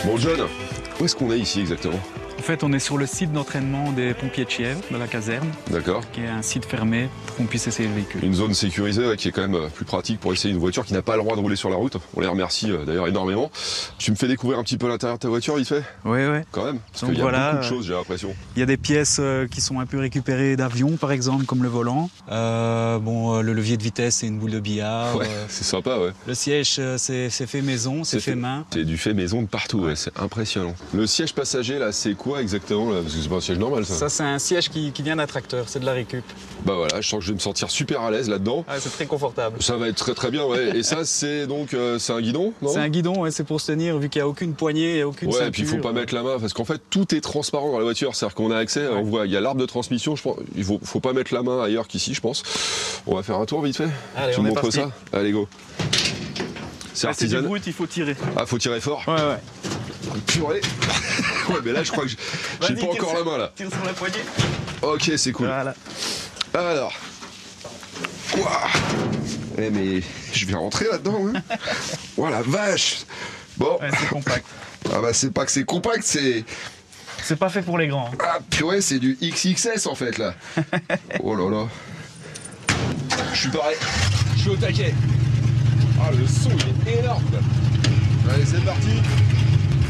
Bon John, où est-ce qu'on est ici exactement? En fait, on est sur le site d'entraînement des pompiers de Chièvres, de la caserne, D'accord. qui est un site fermé pour qu'on puisse essayer le véhicule. Une zone sécurisée ouais, qui est quand même plus pratique pour essayer une voiture qui n'a pas le droit de rouler sur la route. On les remercie d'ailleurs énormément. Tu me fais découvrir un petit peu l'intérieur de ta voiture vite fait? Oui, oui. Quand même, parce Donc qu'il y a voilà, beaucoup de choses j'ai l'impression. Il y a des pièces qui sont un peu récupérées d'avions, par exemple, comme le volant. Le levier de vitesse, c'est une boule de billard. Ouais, c'est sympa ouais. Le siège, c'est fait maison, c'est fait main. C'est du fait maison de partout, ouais, c'est impressionnant. Le siège passager là, c'est quoi exactement là? Parce que c'est pas un siège normal ça. Ça, c'est un siège qui vient d'un tracteur, c'est de la récup. Bah voilà, je sens que je vais me sentir super à l'aise là-dedans. Ah, c'est très confortable. Ça va être très très bien, ouais. Et ça, c'est donc c'est un guidon, non? C'est un guidon, ouais, c'est pour se tenir, vu qu'il n'y a aucune poignée et aucune ceinture. Ouais, et puis il faut pas mettre la main, parce qu'en fait, tout est transparent dans la voiture. C'est-à-dire qu'on a accès, on voit, il y a l'arbre de transmission, je pense, il faut pas mettre la main ailleurs qu'ici, je pense. On va faire un tour vite fait. Allez, tu on me est montres parti. ça? Allez, go. C'est C'est du artisanal. brut, il faut tirer. Ah, faut tirer fort. Ouais, ouais. Purée. Ouais, mais là, je crois que j'ai pas encore la main là. Tire sur la poignée. Ok, c'est cool. Voilà. Alors. Ouah. Eh, mais je vais rentrer là-dedans, hein. Oh la vache. Bon. Ouais, c'est compact. Ah bah c'est pas que c'est compact, c'est... C'est pas fait pour les grands. Ah purée, c'est du XXS en fait là. Oh là là. Je suis pareil. Je suis au taquet. Ah le son il est énorme. Allez c'est parti.